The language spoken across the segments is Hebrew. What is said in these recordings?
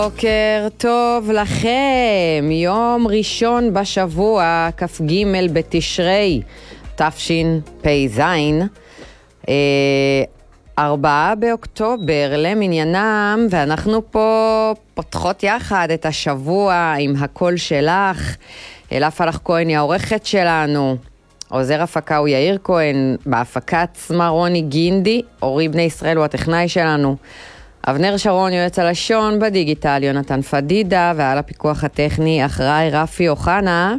בוקר טוב לכם, יום ראשון בשבוע, כ"ג בתשרי, תשפ"ז, 4 באוקטובר למניינם, ואנחנו פה פותחות יחד את השבוע עם הקול שלך. אלה פלח כהן היא העורכת שלנו, עוזר הפקה הוא יאיר כהן, בהפקה עצמה רוני גינדי, אורי בני ישראל הוא הטכנאי שלנו, אבנר שרון יועץ הלשון, בדיגיטל יונתן פדידה, ועל הפיקוח הטכני אחראי רפי אוחנה.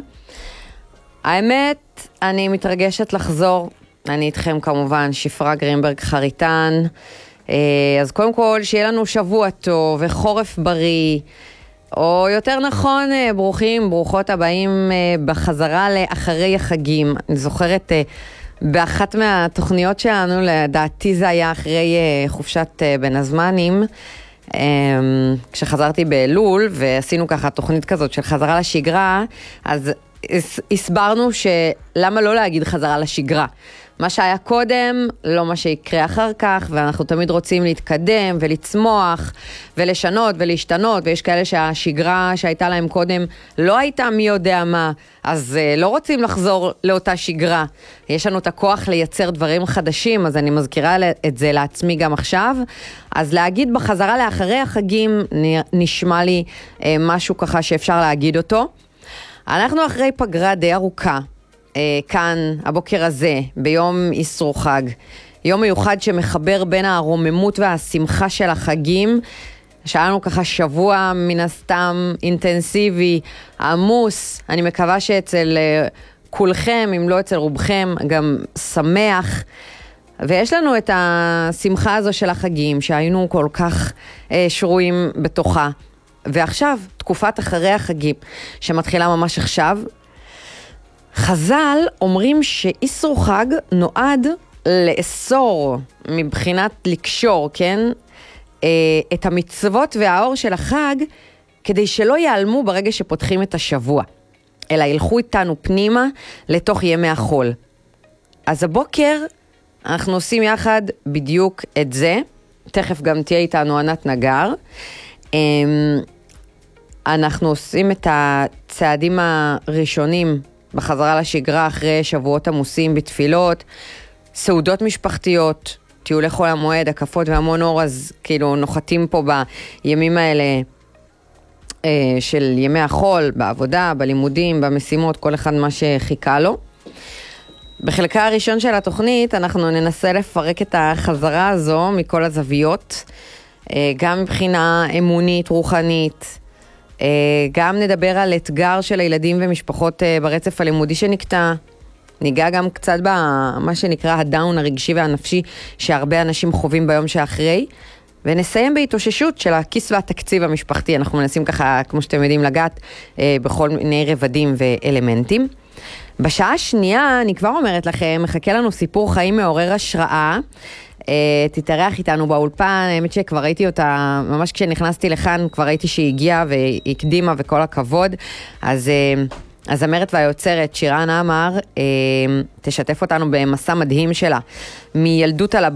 האמת, אני מתרגשת לחזור, אני איתכם כמובן, שפרה גרינברג חריטן. אז קודם כל, שיהיה לנו שבוע טוב וחורף בריא, או יותר נכון, ברוכים, ברוכות הבאים בחזרה לאחרי החגים. אני זוכרת באחת מהתוכניות שלנו, לדעתי זה היה אחרי חופשת בין הזמנים, כשחזרתי באלול, ועשינו ככה תוכנית כזאת של חזרה לשגרה, אז הסברנו שלמה לא להגיד חזרה לשגרה. מה שהיה קודם, לא מה שיקרה אחר כך, ואנחנו תמיד רוצים להתקדם ולצמוח ולשנות ולהשתנות, ויש כאלה שהשגרה שהייתה להם קודם לא הייתה מי יודע מה, אז לא רוצים לחזור לאותה שגרה. יש לנו את הכוח לייצר דברים חדשים, אז אני מזכירה את זה לעצמי גם עכשיו. אז להגיד בחזרה לאחרי החגים נשמע לי משהו ככה שאפשר להגיד אותו. אנחנו אחרי פגרה די ארוכה, כאן הבוקר הזה, ביום איסור חג, יום מיוחד שמחבר בין הרוממות והשמחה של החגים. שאלנו ככה שבוע מן הסתם אינטנסיבי, עמוס, אני מקווה שאצל כולכם, אם לא אצל רובכם, גם שמח. ויש לנו את השמחה הזו של החגים, שהיינו כל כך שרויים בתוכה. ועכשיו, תקופת אחרי החגים, שמתחילה ממש עכשיו, חז"ל אומרים שאיסור חג נועד לאסור, מבחינת לקשור, כן? את המצוות והאור של החג, כדי שלא ייעלמו ברגע שפותחים את השבוע, אלא ילכו איתנו פנימה לתוך ימי החול. אז הבוקר אנחנו עושים יחד בדיוק את זה, תכף גם תהיה איתנו ענת נגר. אנחנו עושים את הצעדים הראשונים בחזרה לשגרה אחרי שבועות עמוסים בתפילות, סעודות משפחתיות, טיולי חול המועד, הקפות והמון אור, אז כאילו נוחתים פה בימים האלה של ימי החול, בעבודה, בלימודים, במשימות, כל אחד מה שחיכה לו. בחלקה הראשון של התוכנית אנחנו ננסה לפרק את החזרה הזו מכל הזוויות, גם מבחינה אמונית, רוחנית, גם נדבר על אתגר של הילדים ומשפחות ברצף הלימודי שנקטע, ניגע גם קצת במה שנקרא הדאון הרגשי והנפשי שהרבה אנשים חווים ביום שאחרי, ונסיים בהתאוששות של הכיס והתקציב המשפחתי. אנחנו מנסים ככה, כמו שאתם יודעים, לגעת בכל מיני רבדים ואלמנטים. בשעה השנייה, אני כבר אומרת לכם, מחכה לנו סיפור חיים מעורר השראה, תתארח איתנו באולפן. האמת שכבר ראיתי אותה, ממש כשנכנסתי לכאן, כבר ראיתי שהיא הגיעה והקדימה וכל הכבוד. אז הזמרת והיוצרת שירן עמר תשתף אותנו במסע מדהים שלה, מילדות על